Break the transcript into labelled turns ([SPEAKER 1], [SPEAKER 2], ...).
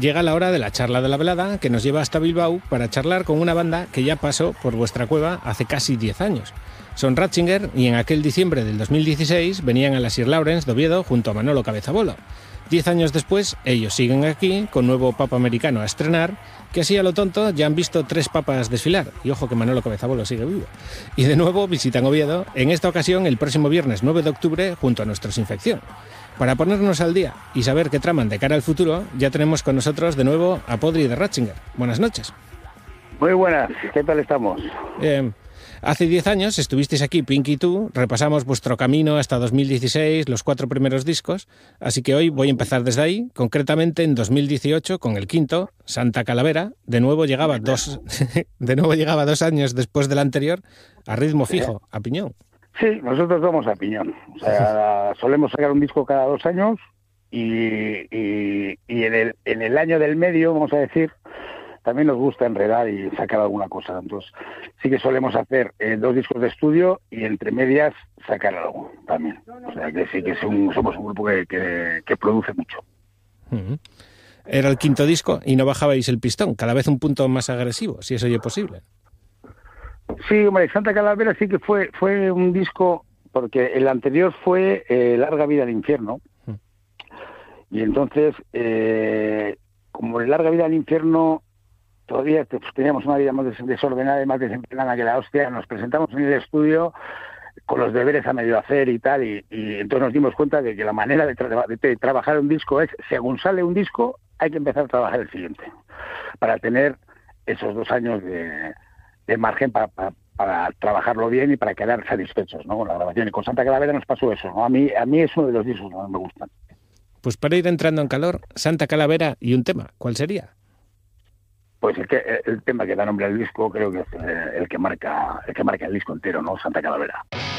[SPEAKER 1] llega la hora de la charla de la velada, que nos lleva hasta Bilbao para charlar con una banda que ya pasó por vuestra cueva hace casi 10 años. Son Ratzinger y en aquel diciembre del 2016 venían a la Sir Lawrence de Oviedo junto a Manolo Cabezabolo. 10 años después, ellos siguen aquí con nuevo papa americano a estrenar, que así a lo tonto ya han visto 3 papas desfilar. Y ojo que Manolo Cabezabolo sigue vivo. Y de nuevo visitan Oviedo, en esta ocasión el próximo viernes 9 de octubre junto a nuestros Infección. Para ponernos al día y saber qué traman de cara al futuro, ya tenemos con nosotros de nuevo a Podri de Ratzinger. Buenas noches.
[SPEAKER 2] Muy buenas, ¿qué tal estamos?
[SPEAKER 1] Hace 10 años estuvisteis aquí, Pinky y tú, repasamos vuestro camino hasta 2016, los 4 primeros discos, así que hoy voy a empezar desde ahí, concretamente en 2018 con el quinto, Santa Calavera, de nuevo llegaba 2 años después del anterior, a ritmo fijo, a piñón.
[SPEAKER 2] Sí, nosotros vamos a piñón, o sea, solemos sacar un disco cada 2 años y en el año del medio, vamos a decir, también nos gusta enredar y sacar alguna cosa. Entonces, sí que solemos hacer 2 discos de estudio y entre medias sacar algo también. O sea, que sí que somos un grupo que produce mucho.
[SPEAKER 1] Era el quinto disco y no bajabais el pistón, cada vez un punto más agresivo, si eso ya es posible.
[SPEAKER 2] Sí, hombre, Santa Calavera sí que fue un disco, porque el anterior fue Larga Vida al Infierno. Y entonces, como el Larga Vida al Infierno todavía teníamos una vida más desordenada y más desenfrenada que la hostia, nos presentamos en el estudio con los deberes a medio hacer y tal, y entonces nos dimos cuenta de que la manera de trabajar un disco es, según sale un disco, hay que empezar a trabajar el siguiente, para tener esos 2 años de margen para trabajarlo bien y para quedar satisfechos, ¿no?, con la grabación. Y con Santa Calavera nos pasó eso, ¿no? A mí es uno de los discos que más me gustan. Pues para ir entrando en calor, Santa Calavera y un tema, ¿cuál sería? Pues el tema que da nombre al disco creo que es el que marca el disco entero, ¿no? Santa Calavera.